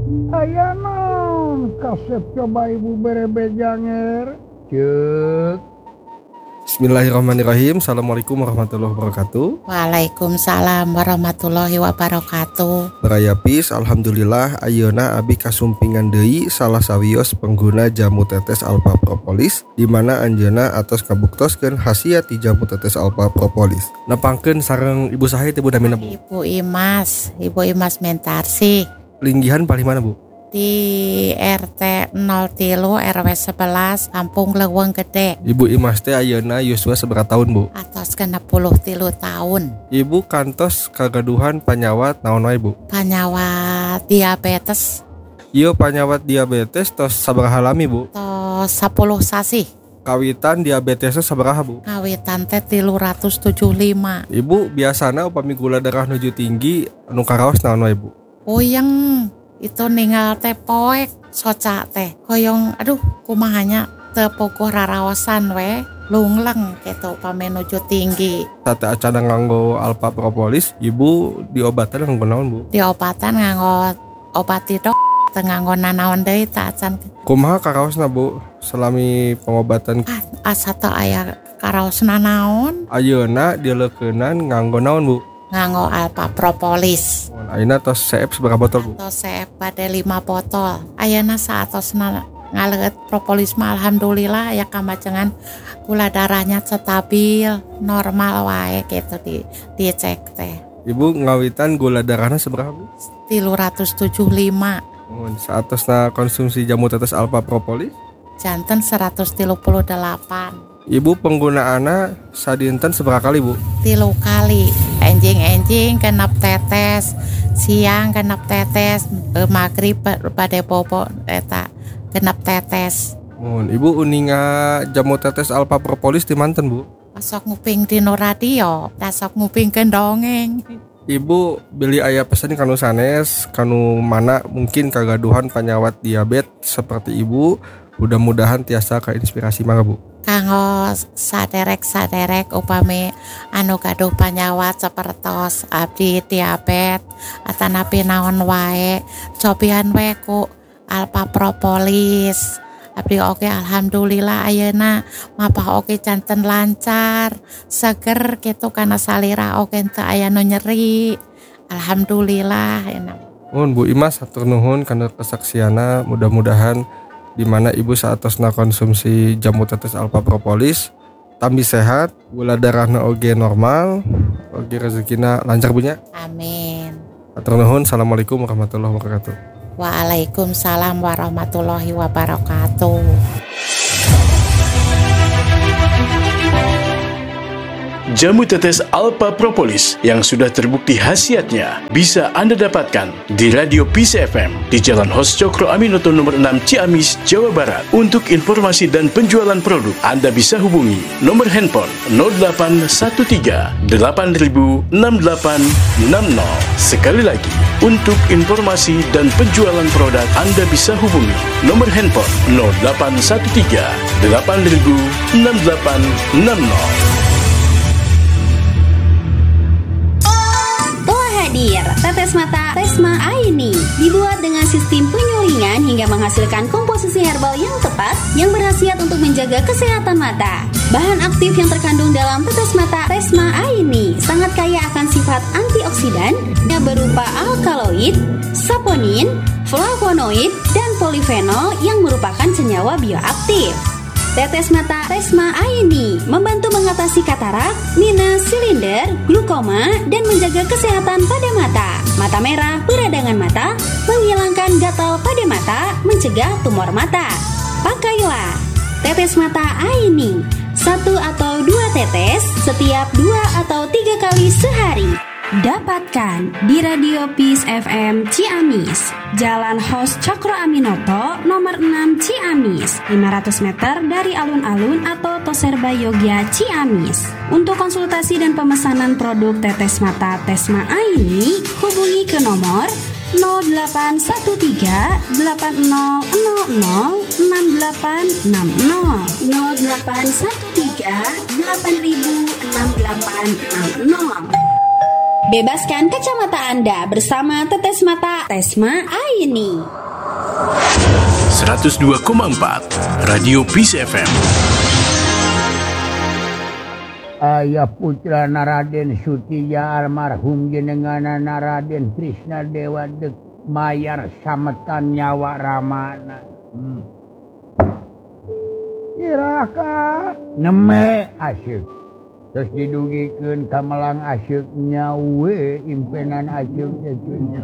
Aya naon kasep coba ibu berebejanger ceuk. Bismillahirrahmanirrahim. Assalamualaikum warahmatullahi wabarakatuh. Waalaikumsalam warahmatullahi wabarakatuh. Barayapis, alhamdulillah ayeuna abi kasumpingan deui salah sawios pengguna jamu tetes alpha propolis di mana anjeunna atos kabuktoskeun khasiat ti jamu tetes alpha propolis. Napangkeun sareng Ibu Sahid Ibu Damina Bu. Ibu Imas Mentarsi Linggihan paling mana Bu? di RT 03 RW 11 Kampung Leuweung Gede. Ibu Imas teh ayeuna yuswa seberapa tahun Bu? Atos 63 tahun. Ibu kantos kagaduhan panyawat naon wae Bu? Panyawat diabetes Ieu panyawat diabetes tos sabaraha lami Bu? tos 10 sasi. Kawitan diabetesnya sabaraha Bu? Kawitan teh 375. Ibu biasana upami gula darah nuju tinggi anu karaos naon wae Bu? Puyeng itu ninggal teh poek soca teh koyong kumahanya teu puguh raraosan we lungleng kitu upami nuju tinggi. Sate acana nganggo alpha propolis, ibu diobatan nganggo naon Bu? Diobatan nganggo obat tidok teu nganggo nanaon deui tah acan. Kumaha karaosna Bu selami pengobatan? Asa teu aya karaosna naon. Ayeuna dileukeunan nganggo naon Bu? Nganggo alpha propolis. Ayeuna tos CF seberapa botol Bu? Tos CF bade 5 botol. Ayeuna saatosna ngaleut propolis mah alhamdulillah aya kamacengan gula darahnya stabil, normal wae gitu dicek teh. Ibu ngawitan gula darahna seberapa Bu? 375. Saatosna konsumsi jamu tetes alpha propolis? Janten 138. Ibu penggunaanna sadinten seberapa kali Bu? 3 kali. Enjing genep tetes, siang genep tetes, magrib bade bobo eta genep tetes. Ibu uninga jamu tetes alpha propolis di manten Bu? Sok nguping dino radio, sok ngupingkeun dongeng. Ibu beli aya pesan kanu sanes, kanu mana mungkin kagaduhan panyawat diabetes seperti ibu, mudah-mudahan tiasa keinspirasi mangga Bu. Kanggo saderek upami anu gaduh panyawat sapertos abdi diabetes atanapi naon wae, cobian we ku alpha propolis. Abdi oge alhamdulillah ayeuna mapah oge janten lancar, seger kitu kana salira oge teu aya nu nyeri. Alhamdulillah enak. Bu Imas hatur nuhun kana kesaksiana, mudah-mudahan di mana ibu saatosna konsumsi jamu tetes alpha propolis tambi sehat, gula darahna oge normal, oge rezekina lancar punya. Amin. Hatur nuhun. Assalamualaikum warahmatullahi wabarakatuh. Waalaikumsalam warahmatullahi wabarakatuh. Jamu tetes alpha propolis yang sudah terbukti khasiatnya bisa Anda dapatkan di Radio Peace FM di Jalan Hos Cokro Aminoto nomor 6 Ciamis, Jawa Barat. Untuk informasi dan penjualan produk, Anda bisa hubungi nomor handphone 0813 8000 6860. Sekali lagi, untuk informasi dan penjualan produk, Anda bisa hubungi nomor handphone 0813 8000 6860. Tetes mata Tesma Aini dibuat dengan sistem penyulingan hingga menghasilkan komposisi herbal yang tepat yang berkhasiat untuk menjaga kesehatan mata. Bahan aktif yang terkandung dalam tetes mata Tesma Aini sangat kaya akan sifat antioksidan yang berupa alkaloid, saponin, flavonoid, dan polifenol yang merupakan senyawa bioaktif. Tetes mata Tesma Aini membantu mengatasi katarak, minus, silinder, glukoma, dan menjaga kesehatan pada mata. Mata merah, peradangan mata, menghilangkan gatal pada mata, mencegah tumor mata. Pakailah tetes mata Aini 1 atau 2 tetes setiap 2 atau 3 kali sehari. Dapatkan di Radio Peace FM Ciamis, Jalan Hos Cokro Aminoto nomor 6 Ciamis, 500 meter dari alun-alun atau Toserba Yogya Ciamis. Untuk konsultasi dan pemesanan produk tetes mata Tesma Aini, hubungi ke nomor 0813 8000 6860 0813 8000 6860. Bebaskan kacamata Anda bersama Tetes Mata Tesma Aini. 102,4 Radio Peace FM. Ayah putra Raden Sutiya almarhum jenenganana Raden Trisna Dewa Dek mayar sametan nyawa ramana. Iraka neme asyik. Terus didugikeun ka melang asyiknya we impenan asyik cecunya.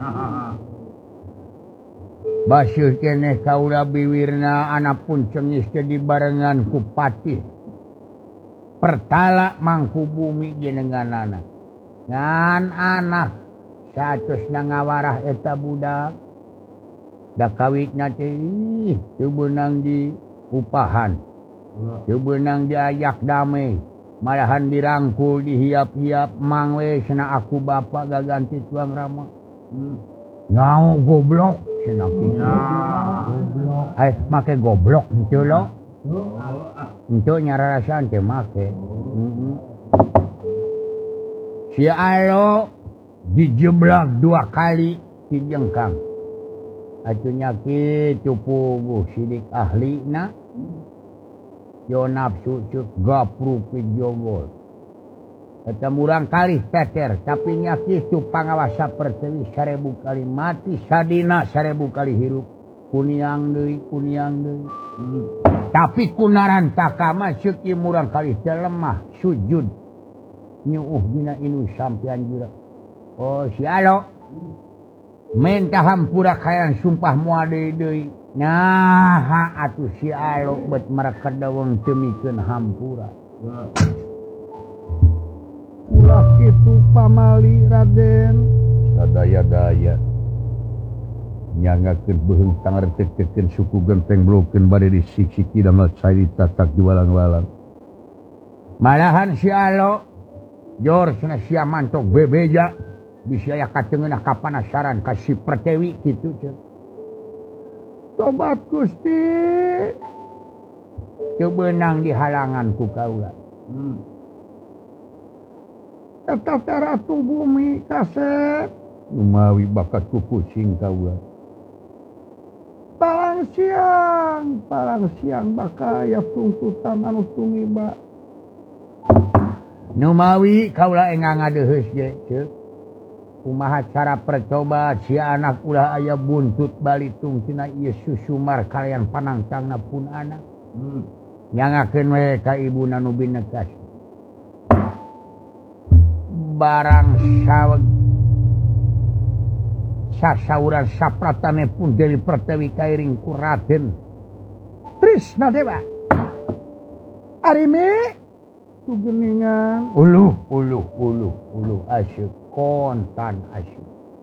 Basuh keneh kaula biwirna anapun cengis teh dibarengan ku patih. Pertala mangku bumi jenenganana. Ngan anak saatosna ngawarah eta budak. Da kawitna teh teu beunang di upahan. Teu beunang diayak damai. Malahan dirangkul dihiap-hiap mang we cenah aku bapak gaganti tuang rama. Ngau goblok cenah kitu. Goblok. Make goblok henteu lo. Henteu nyararasan teh make. Si Alo dijeblak 2 kali ti jengkang. Atunya kitu puguh sidik ahlina. Yo nafsu cuk gapru pijogol. Eta murang kali teter tapi nya kitu pangawasa pertewi 1000 kali mati sadina 1000 kali hirup. Kuniang deui. Tapi kunaran takama ceuk ieu murang kali teh lemah sujud. Nyuuh dina inu sampean jura. Oh si Alo. Minta hampura kayan sumpah moal deui. Nah, atuh si Alo bet marakadaweng teu mikeun hampura. Ulah kitu pamali Raden. Sadaya-daya. Nyangakeun beuheung tangartek-tekeun suku genteng blokeun bade disik-siki damel cai ditatak di walang-walang. Malahan si Alo jor cenah sia mantok bebeja bisa aya kacengeunah kapanasaran ka si Pertewi kitu ceuk. Tobat Gusti. Teu beunang dihalangan ku kaula. Eta teh ratu bumi kasep. Umawi bakat ku pusing kaula. Parang siang bakaya tuntutan anu tumiba. Numawi kaula engang ngadeuheus ge ceuk. Kumaha cara percoba si anak ulah aya buntut balitung tina ieu susumar kalian panangtangna pun anak. Nyangakeun we ka ibuna nu binekas. Barang sasauran sapratane pun Dewi Pertewi kairing ku Raden Trisna Dewa. Arime tugeningan uluh asyik kontan asyik.